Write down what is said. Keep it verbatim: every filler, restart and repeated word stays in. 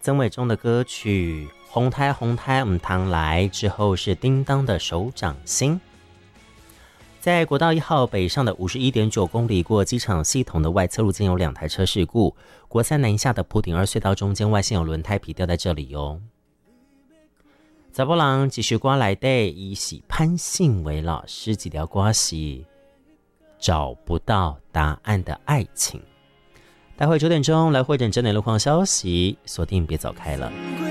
曾伟忠的歌曲红胎红胎唔汤来，之后是叮当的手掌心。在国道一号北上的 五十一点九公里过机场系统的外侧路间有两台车事故，国三南下的埔顶二隧道中间外线有轮胎皮掉在这里哦。查某人继续歌来的，以是潘信伟老师几条歌是找不到答案的爱情。待会九点钟来会诊整点路况消息，锁定别走开了。